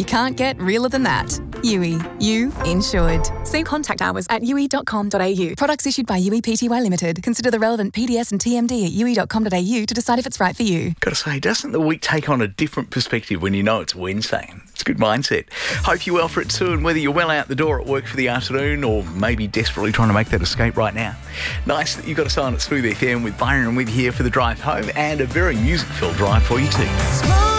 can't get realer than that. UE. You insured. See contact hours at UE.com.au. Products issued by UE Pty Limited. Consider the relevant PDS and TMD at UE.com.au to decide if it's right for you. Got to say, doesn't the week take on a different perspective when you know it's Wednesday? It's a good mindset. Hope you're well for it too, and whether you're well out the door at work for the afternoon or maybe desperately trying to make that escape right now. Nice that you've got us on at Smooth FM with Byron and with you here for the drive home, and a very music-filled drive for you too.